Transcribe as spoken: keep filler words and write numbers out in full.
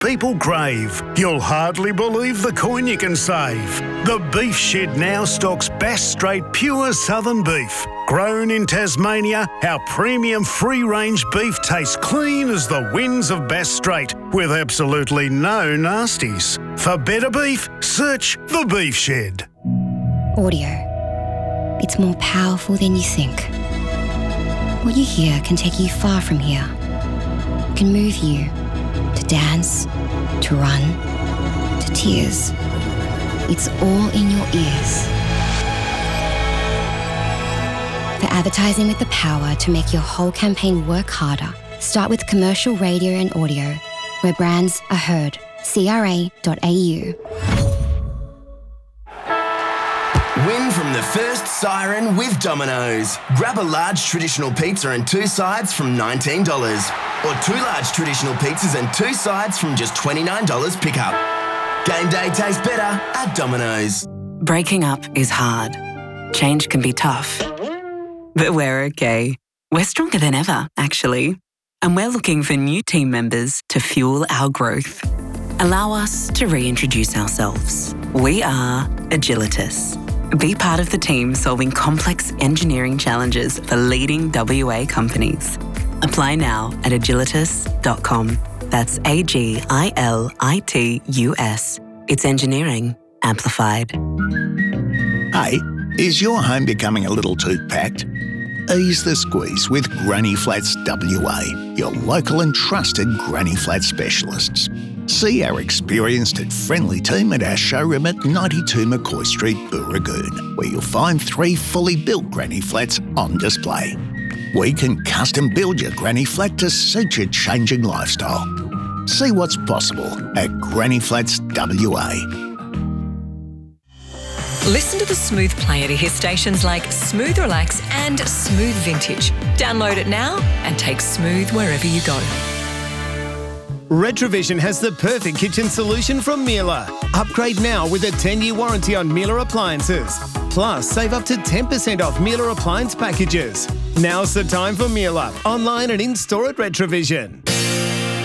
people crave. You'll hardly believe the coin you can save. The Beef Shed now stocks Bass Strait pure southern beef. Grown in Tasmania, our premium free-range beef tastes clean as the winds of Bass Strait, with absolutely no nasties. For better beef, search The Beef Shed. Audio. It's more powerful than you think. What you hear can take you far from here. It can move you to dance, to run, to tears. It's all in your ears. For advertising with the power to make your whole campaign work harder, start with commercial radio and audio, where brands are heard. C R A dot A U. Win from the first siren with Domino's. Grab a large traditional pizza and two sides from nineteen dollars. Or two large traditional pizzas and two sides from just twenty-nine dollars pickup. Game day tastes better at Domino's. Breaking up is hard. Change can be tough. But we're okay. We're stronger than ever, actually. And we're looking for new team members to fuel our growth. Allow us to reintroduce ourselves. We are Agilitas. Be part of the team solving complex engineering challenges for leading W A companies. Apply now at agilitas dot com. That's A G I L I T U S. It's engineering amplified. Hey, is your home becoming a little too packed? Ease the squeeze with Granny Flats W A, your local and trusted Granny Flat specialists. See our experienced and friendly team at our showroom at ninety-two McCoy Street, Booragoon, where you'll find three fully built Granny Flats on display. We can custom build your Granny Flat to suit your changing lifestyle. See what's possible at Granny Flats W A. Listen to the Smooth Player to hear stations like Smooth Relax and Smooth Vintage. Download it now and take Smooth wherever you go. Retrovision has the perfect kitchen solution from Miele. Upgrade now with a ten-year warranty on Miele appliances. Plus, save up to ten percent off Miele appliance packages. Now's the time for Miele. Online and in-store at Retrovision.